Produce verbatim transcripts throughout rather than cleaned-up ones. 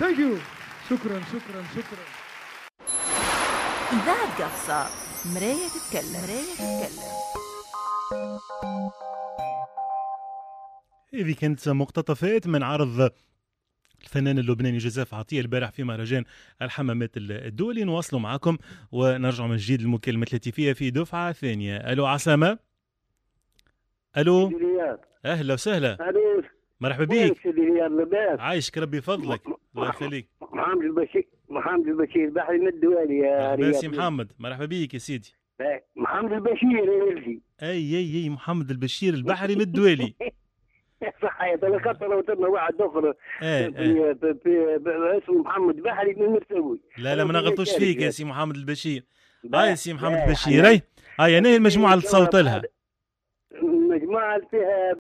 ثانك يو. شكرا شكرا شكرا. إذاعة قفصة، مراية تتكلم. مراية تتكلم. هذه كانت مقتطفات من عرض الفنان اللبناني جوزيف عطية البارح في مهرجان الحمامات الدولي. نواصلوا معكم ونرجع من جديد للمكالمة الهاتفية في دفعة ثانية. ألو عسامة. ألو أهلا وسهلا. ألو مرحبا بيك. عايشك ربي فضلك. الله يخليك. محمد البشير. محمد البشير بحري من الدوالي يا رياض. سي محمد مرحبا بيك يا سيدي. محمد البشير يا ولدي. اي اي اي محمد البشير البحري من الدوالي. صحيح تلقيت لو تم واحد اخر اسمه محمد بحري من مرسوي. لا لا ما نغلطوش فيك يا سي محمد البشير. هاي يا سي محمد البشير. اي هاي انا هي المجموعه اللي تصوت لها. المجموعه اللي فيها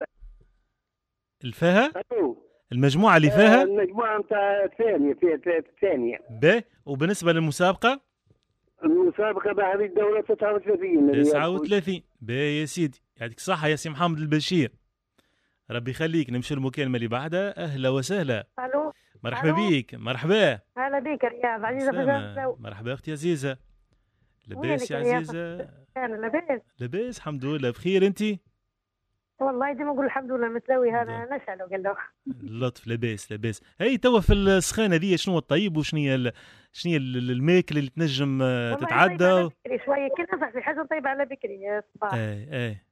الفيها المجموعه اللي فيها المجموعه نتاع الثانيه فيها الثانيه. ب وبالنسبه للمسابقه المسابقه بهذه الدوره تسعة وثلاثين. تسعة وثلاثين. باهي يا سيدي يعطيك الصحه يا سي محمد البشير. ربي يخليك. نمشي المكالمه اللي بعدها. اهلا وسهلا. الو مرحبا بيك. مرحبا. هلا بيك رياض. عزيزه بجد. مرحبا اختي عزيزه. لاباس يا عزيزه؟ انا لاباس لاباس الحمد لله. بخير انت؟ والله ديما نقول الحمد لله متساوي. هذا نسأله قال له اللطف. لاباس لاباس. هي توا في السخانه ذي شنو الطيب وشنو هي شنو هي الماكله اللي تنجم تتعدى؟ شويه كنا صح في حاجه طيبه على بكري الصباح. اي اي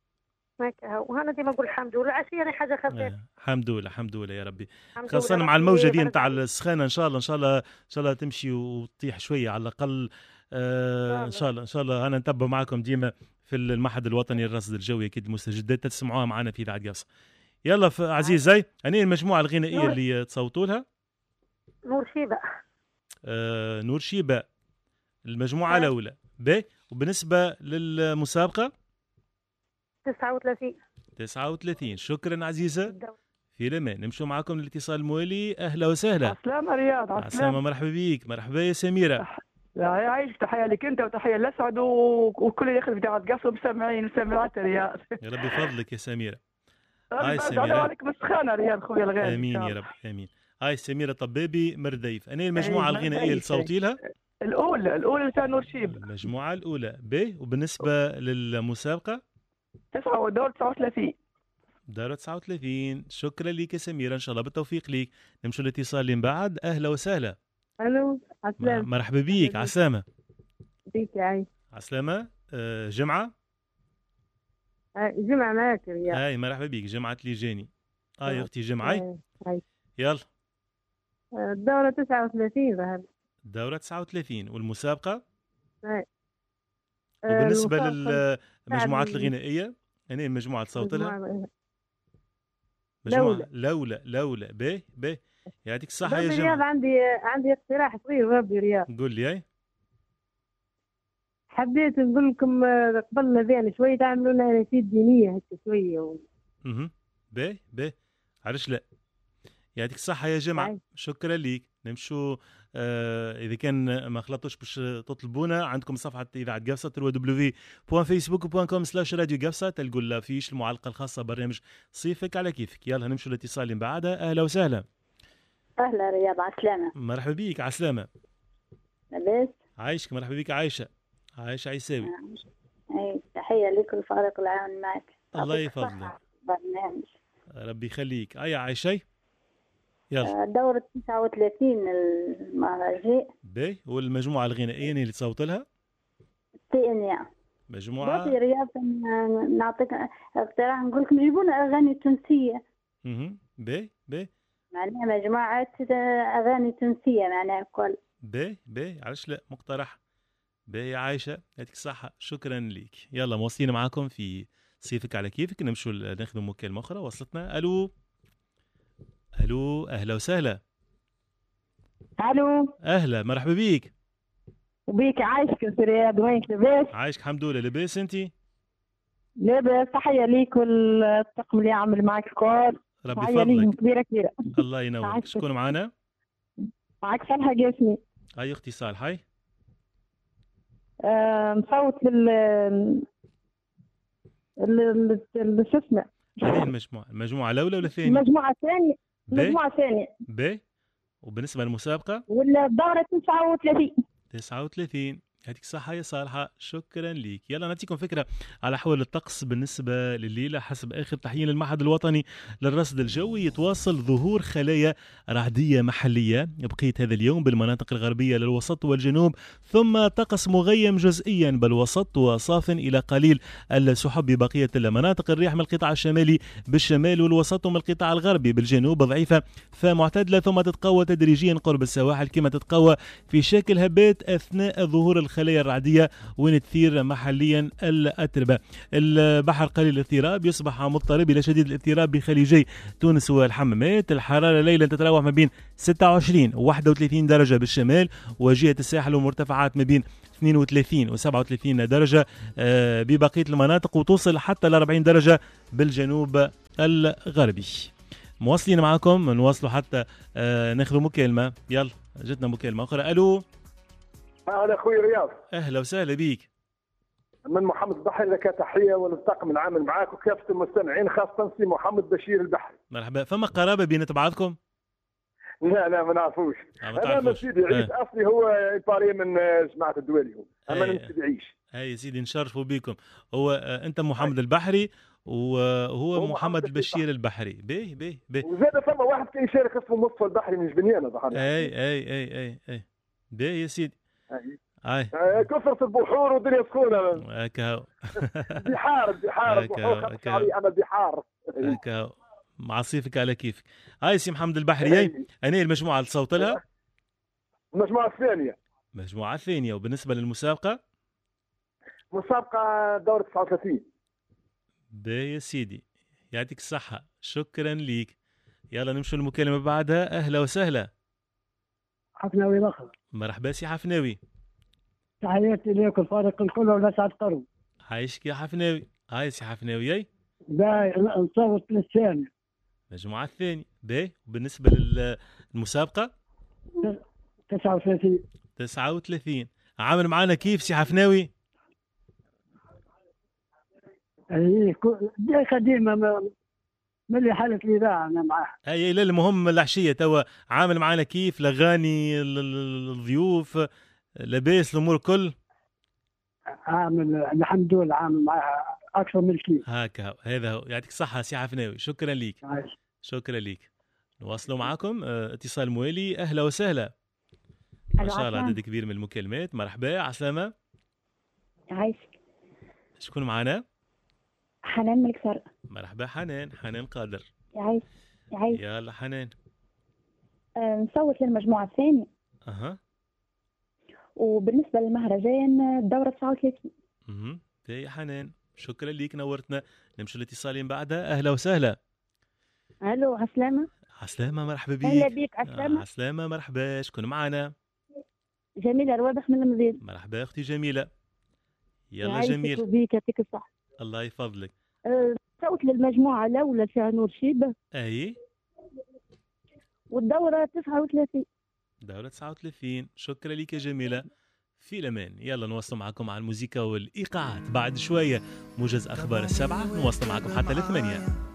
وهنا ديما نقول الحمد لله. عشيه حاجه خفيفه. آه. الحمد لله الحمد لله يا ربي. خاصه مع الموجه دي نتاع السخانه ان شاء الله ان شاء الله ان شاء الله تمشي وتطيح شويه على الاقل. آه ان شاء الله ان شاء الله. انا نتبع معكم ديما في المعهد الوطني للرصد الجوي. اكيد المستجدات تسمعوها معنا في اذاعه قفص. يلا عزيزي انا المجموعه الغنائيه اللي تصوتوا لها نور شيبه. آه نور شيبه المجموعه الاولى. ب وبالنسبه للمسابقه تسعة وثلاثين. تسعة وثلاثين. شكرا عزيزه. في الامان. نمشوا معكم للاتصال الموالي. اهلا وسهلا. عسلامة رياض. عسلامة. مرحبا بيك. مرحبا يا سميره. يعيش. تحيه لك انت وتحيه لاسعد وكل اللي يخدم في اذاعه قفص ومسمعين ومسمعات رياض. يا ربي فضلك يا سميره. هاي سميره. عليك مسخانه رياض خويا الغالي. امين يا رب امين. هاي سميره طبابي مرديف. انا المجموعه الغنائيه اللي صوتي لها الاولى الاولى تاع نور شيب. المجموعه الاولى. ب وبالنسبه للمسابقه تسعة ودور تسعة وثلاثين. دار تسعة وثلاثين. شكرا لك يا سميره. ان شاء الله بالتوفيق ليك. نمشوا الاتصال اللي من بعد. اهلا وسهلا. الو عسلامة. مرحبا بيك. عسلامة. بيك يا عايش. عسلامة. آه جمعة. آه جمعة معاك يا هاي مرحبا بيك. جمعة ليجاني. هاي اختي جمعة. هاي يلا. الدورة تسعة وثلاثين ذهب. الدورة تسعة وثلاثين والمسابقة هاي. وبالنسبة للمجموعات الغنائية أنا المجموعة تصوت لها مجموعة لولا لولا ب ب يعطيك الصحة يا جماعة. رياض عندي عندي اقتراح صغير ربي رياض. قول لي. اي حبيت نقول لكم قبل ذين شوية تعملوا لنا نشيد دينية هيك شوية و... اها ب ب علاش لا. يعطيك الصحة يا جماعة. شكرا ليك. نمشوا آه إذا كان ما خلطوش باش تطلبونا عندكم صفحة إذاعة قفصة دبليو دبليو دبليو دوت فيسبوك دوت كوم سلاش راديو قفصة. تلقوا الافيش المعلقة الخاصة برنامج صيفك على كيفك. يلا نمشوا الاتصال اللي بعدها. أهلا وسهلا. أهلا رياض. عسلامة. مرحبا بيك. عسلامة. لاباس. عايشك. مرحبا بيك عايشة. عايشة عيساوي. أي تحية لك والفريق العام معك. الله يفضلك. برنامج. ربي يخليك. أي عايشة. يلا. دورة تسعة وثلاثين المهرجان. باهي. والمجموعة الغنائية اللي تصوت لها؟ الثانية. مجموعة. بطي رياض نعطيك اقتراح نقول لكم جيبوا لنا أغاني تونسية. اها باهي باهي. معناها مجموعة أغاني تونسية معناها الكل. باهي باهي علاش لا. مقترح. باهي يا عايشة. يعطيك الصحة. شكرا ليك. يلا مواصلين معاكم في صيفك على كيفك. نمشوا ناخذ مكالمة أخرى. وصلتنا. ألو الو اهلا وسهلا. الو اهلا مرحبا بيك. وبيك. عايشك يا رياض. وينك لاباس؟ عايشك الحمد لله. لاباس انت؟ لاباس. تحيه ليك والطاقم اللي يعمل معك الكل. ربي يفضلك. كبيره كبيره. الله ينور. شكون معنا؟ معك صالحه قاسمي. هاي اختي صالحه. هاي آه نصوت لل لل شو اسمه هذه المجموعة. المجموعة الأولى ولا الثانية؟ المجموعة الثانية. المجموعة الثانية. ب وبالنسبة للمسابقة والدورة تسعة وثلاثين. تسعة وثلاثين. يعطيك الصحة يا صالحة، شكرا ليك. يلا نعطيكم فكرة على أحوال الطقس بالنسبة لليلة حسب آخر تحليل المعهد الوطني للرصد الجوي. يتواصل ظهور خلايا رعدية محلية بقية هذا اليوم بالمناطق الغربية للوسط والجنوب، ثم طقس مغيم جزئيا بالوسط وصاف إلى قليل السحب ببقية المناطق. الرياح من القطاع الشمالي بالشمال والوسط ومن القطاع الغربي بالجنوب ضعيفة فمعتدلة، ثم تتقوى تدريجيا قرب السواحل كما تتقوى في شكل هبات أثناء ظهور الخلايا الرعدية وين تثير محليا الأتربة. البحر قليل الاضطراب يصبح مضطرب إلى شديد الاضطراب بخليجي تونس والحمامات. الحرارة ليلا تتراوح ما بين ستة وعشرين و واحد وثلاثين درجة بالشمال وجهة الساحل ومرتفعات ما بين اثنين وثلاثين و سبعة وثلاثين درجة ببقية المناطق، وتوصل حتى ل أربعين درجة بالجنوب الغربي. مواصلين معكم نواصلوا حتى ناخذ مكالمة. يلا جتنا مكالمة أخرى. ألو. أهلا أخوي رياض. أهلا وسهلا بيك. من محمد البحري لك تحية وللطاقم العامل معاك وكافة المستمعين خاصة سي محمد بشير البحري. مرحبا. فما قرابة بين بعضكم؟ لا لا ما نعرفوش. أنا من سيدي عيش اه. أصلي هو إطاري من جماعة الدولي هو. أما من سيدي عيش. هاي سيدي نشرفوا بكم. هو أنت محمد هاي. البحري وهو محمد البشير البحري. باهي باهي باهي. وزاد ثم واحد كان يشارك اسمه مصطفى البحري من جبنيانة بحر. أي أي أي أي أي. باهي يا سيدي. اي كثرة البحور والدنيا سخونة. هكا بحار بحار بحور خمس انا بحار. هكا معصيفك على كيفك. هاي سي محمد البحري. أنا المجموعة اللي صوت لها المجموعة الثانية. المجموعة الثانية. وبالنسبة للمسابقة مسابقة دورة تسعة وثلاثين. باهي يا سيدي يعطيك الصحة، شكرا ليك. يلا نمشي المكالمة بعدها. أهلا وسهلا. حفناوي الأخضر. مرحبا سي حفناوي. تحياتي ليك الفارق الكل ولسعد قرو. عايشك يا حفناوي. هاي سي حفناوي. اي باهي نصوت للثاني المجموعة الثانية. باهي. وبالنسبة للمسابقة تسعة وثلاثين. تسعة وثلاثين. عامل معانا كيف سي حفناوي؟ اي دي خديمة من اللي حالة الإذاعة أنا معاها. أي لا المهم العشية توا عامل معانا كيف؟ الأغاني الضيوف لاباس الأمور كل؟ عامل الحمد لله عامل معاها أكثر من كيف. هكا هذا هو. يعطيك الصحة سي حفناوي، شكرا ليك. عايش. شكرا ليك. نواصلوا معكم اه اتصال موالي. أهلا وسهلا. ما شاء الله عدد كبير من المكالمات. مرحبا. عسلامة. عايشك. شكون معنا؟ حنان ملك سرق. مرحبا حنان. حنان قادر. يعيش يعيش. يلا حنان. أه نصوت للمجموعة الثانية. أها. وبالنسبة للمهرجان الدورة تسعة وثلاثين. اها. يا حنان شكرا ليك نورتنا. نمشي الاتصالين بعدها. أهلا وسهلا. ألو عسلامة. عسلامة مرحبا بيك. أهلا بيك عسلامة. آه عسلامة مرحبا. شكون معنا؟ جميلة الواضح من المزيد. مرحبا أختي جميلة. يلا جميل. بيك يعطيك الصحة. الله يفضلك. أه صوت للمجموعة الأولى فيها نور شيبة. أي. والدورة تسعة وثلاثين. دورة تسعة وثلاثين. شكرا لك يا جميلة. في الأمان. يلا نواصل معكم على الموسيقى والإيقاعات بعد شوية. موجز أخبار السبعة نواصل معكم حتى الثمانية.